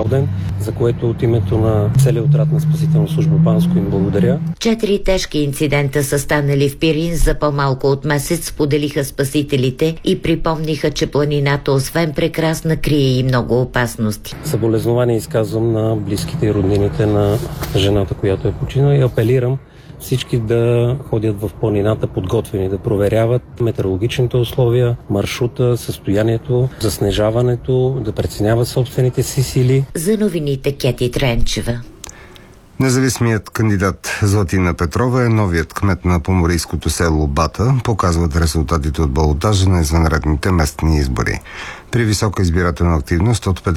ден, за което от името на целия отряд на Спасителна служба Банско им благодаря. 4 тежки инцидента са станали в Пирин за по-малко от месец, споделиха спасителите и припомниха, че планината освен прекрасна крие и много опасности. Съболезнования изказвам на близките и роднините на жената, която е починала, и апелирам всички да ходят в планината подготвени, да проверяват метеорологичните условия, маршрута, състоянието, заснежаването, да преценяват собствените си сили. За новините Кети Тренчева. Независимият кандидат Златина Петрова е новият кмет на поморийското село Бата, показват резултатите от балотажа на извънредните местни избори. При висока избирателна активност от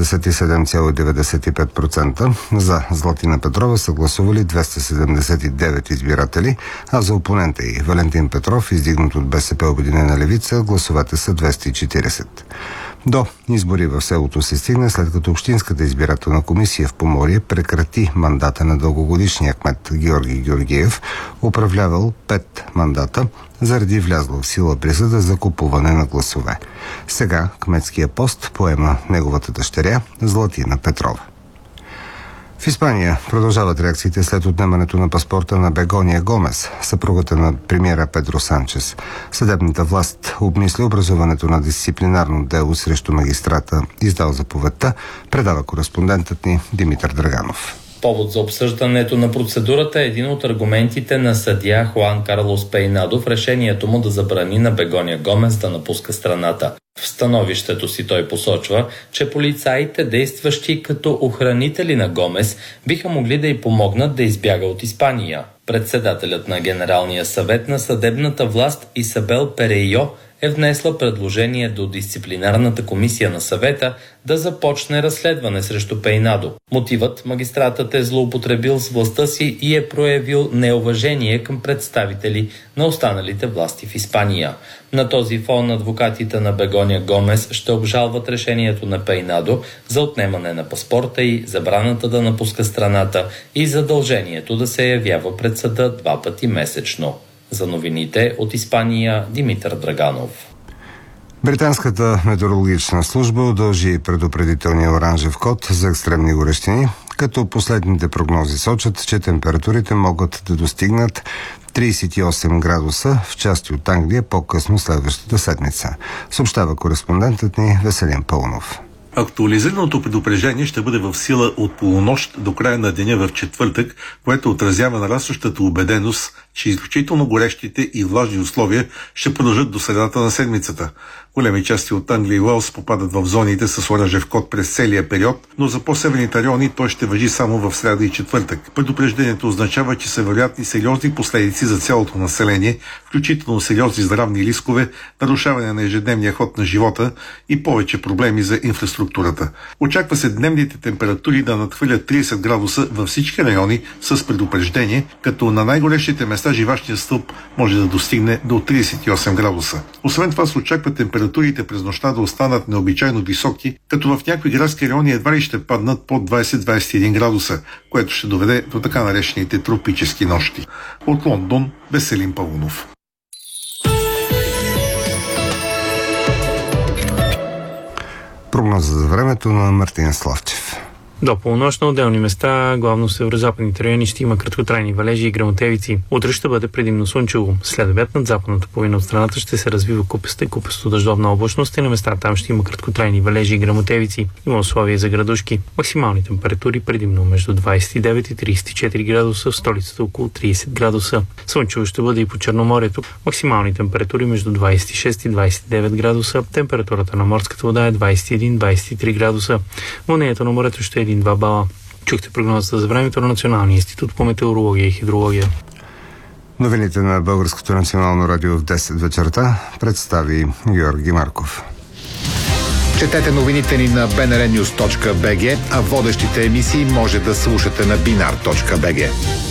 57,95% за Златина Петрова са гласували 279 избиратели, а за опонента й Валентин Петров, издигнат от БСП Обединена левица, гласовете са 240. До избори в селото се стигна, след като Общинската избирателна комисия в Поморие прекрати мандата на дългогодишния кмет Георги Георгиев, управлявал 5 мандата, заради влязла в сила присъда за купуване на гласове. Сега кметския пост поема неговата дъщеря Златина Петрова. В Испания продължават реакциите след отнемането на паспорта на Бегония Гомес, съпругата на премиера Педро Санчес. Съдебната власт обмисли образуването на дисциплинарно дело срещу магистрата, издал заповедта, предава кореспондентът ни Димитър Драганов. Повод за обсъждането на процедурата е един от аргументите на съдия Хуан Карлос Пейнадо в решението му да забрани на Бегония Гомес да напуска страната. В становището си той посочва, че полицаите, действащи като охранители на Гомес, биха могли да й помогнат да избяга от Испания. Председателят на Генералния съвет на съдебната власт Исабел Перейо е внесла предложение до дисциплинарната комисия на съвета да започне разследване срещу Пейнадо. Мотивът: магистратът е злоупотребил с властта си и е проявил неуважение към представители на останалите власти в Испания. На този фон адвокатите на Бегония Гомес ще обжалват решението на Пейнадо за отнемане на паспорта и забраната да напуска страната и задължението да се явява пред съда 2 пъти месечно. За новините от Испания, Димитър Драганов. Британската метеорологична служба удължи предупредителния оранжев код за екстремни горещини, като последните прогнози сочат, че температурите могат да достигнат 38 градуса в части от Англия по-късно следващата седмица, съобщава кореспондентът ни Веселин Пълнов. Актуализираното предупреждение ще бъде в сила от полунощ до края на деня в четвъртък, което отразява нарастващата убеденост, че изключително горещите и влажни условия ще продължат до средата на седмицата. Големи части от Англия и Уелс попадат в зоните с оранжев код през целия период, но за по-северните райони той ще важи само в сряда и четвъртък. Предупреждението означава, че са вероятни сериозни последици за цялото население, включително сериозни здравни рискове, нарушаване на ежедневния ход на живота и повече проблеми за инфраструктурата. Очаква се дневните температури да надхвърлят 30 градуса във всички райони с предупреждение, като на най-горещите места живашният стълб може да достигне до 38 градуса. Освен това се очаква температурите през нощта да останат необичайно високи, като в някои градски райони едва ли ще паднат под 20-21 градуса, което ще доведе до така наречените тропически нощи. От Лондон, Веселин Павунов. Прогноза за времето на Мартин Славчев. До полунощ на отделни места, главно в северозападните райони, ще има краткотрайни валежи и гръмотевици. Утре ще бъде предимно слънчево. След обяд над западната половина от страната ще се развива купеста и купесто-дъждовна облачност и на места там ще има краткотрайни валежи и гръмотевици. Има условия за градушки. Максимални температури предимно между 29 и 34 градуса, в столицата около 30 градуса. Слънчево ще бъде и по Черноморието. Максимални температури между 26 и 29 градуса. Температурата на морската вода е 21-23 градуса. Вълнението на морето ще е 1-2 бала. Чухте прогнозата за времето на Националния институт по метеорология и хидрология. Новините на Българското национално радио в 10 вечерта представи Георги Марков. Четете новините ни на bnrnews.bg, а водещите емисии може да слушате на binar.bg.